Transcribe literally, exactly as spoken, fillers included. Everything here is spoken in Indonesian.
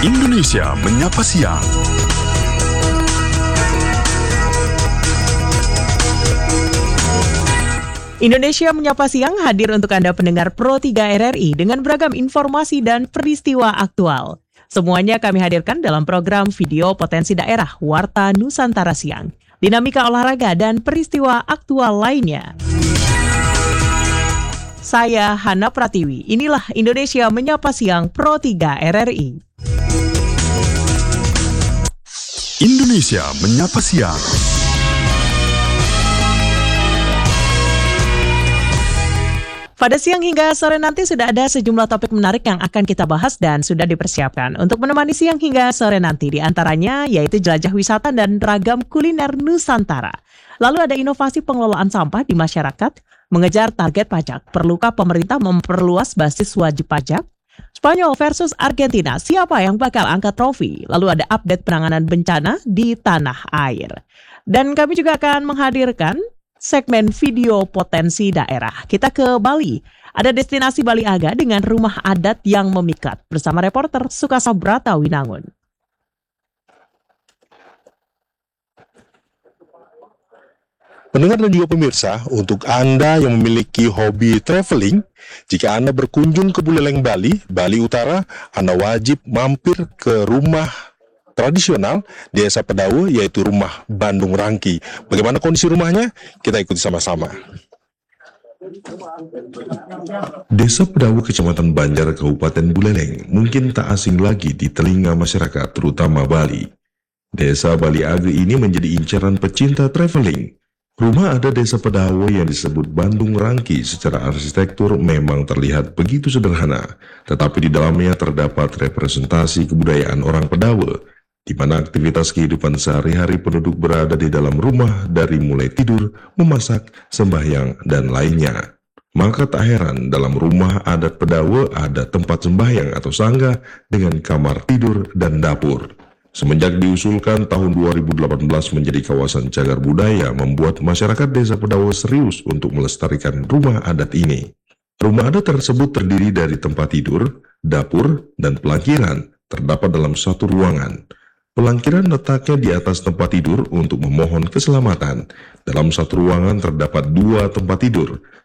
Indonesia Menyapa Siang. Indonesia Menyapa Siang hadir untuk Anda pendengar Pro tiga R R I dengan beragam informasi dan peristiwa aktual. Semuanya kami hadirkan dalam program video potensi daerah Warta Nusantara Siang, dinamika olahraga dan peristiwa aktual lainnya. Saya Hana Pratiwi, inilah Indonesia Menyapa Siang Pro tiga R R I. Indonesia Menyapa Siang. Pada siang hingga sore nanti sudah ada sejumlah topik menarik yang akan kita bahas dan sudah dipersiapkan untuk menemani siang hingga sore nanti, di antaranya yaitu jelajah wisata dan ragam kuliner Nusantara. Lalu ada inovasi pengelolaan sampah di masyarakat, mengejar target pajak, perlukah pemerintah memperluas basis wajib pajak? Spanyol versus Argentina, siapa yang bakal angkat trofi? Lalu ada update penanganan bencana di tanah air. Dan kami juga akan menghadirkan segmen video potensi daerah. Kita ke Bali. Ada destinasi Bali Aga dengan rumah adat yang memikat bersama reporter Sukasabrata Winangun. Pendengar dan juga pemirsa, untuk Anda yang memiliki hobi traveling, jika Anda berkunjung ke Buleleng Bali, Bali Utara, Anda wajib mampir ke rumah tradisional Desa Pedawe, yaitu rumah Bandung Rangki. Bagaimana kondisi rumahnya? Kita ikuti sama-sama. Desa Pedawe, Kecamatan Banjar, Kabupaten Buleleng, mungkin tak asing lagi di telinga masyarakat, terutama Bali. Desa Bali Aga ini menjadi incaran pecinta traveling. Rumah adat Desa Pedawe yang disebut Bandung Rangki secara arsitektur memang terlihat begitu sederhana, tetapi di dalamnya terdapat representasi kebudayaan orang Pedawe, di mana aktivitas kehidupan sehari-hari penduduk berada di dalam rumah dari mulai tidur, memasak, sembahyang, dan lainnya. Maka tak heran dalam rumah adat Pedawe ada tempat sembahyang atau sangga dengan kamar tidur dan dapur. Semenjak diusulkan tahun dua ribu delapan belas menjadi kawasan cagar budaya, membuat masyarakat Desa Pedawe serius untuk melestarikan rumah adat ini. Rumah adat tersebut terdiri dari tempat tidur, dapur, dan pelangkiran, terdapat dalam satu ruangan. Pelangkiran letaknya di atas tempat tidur untuk memohon keselamatan. Dalam satu ruangan terdapat dua tempat tidur,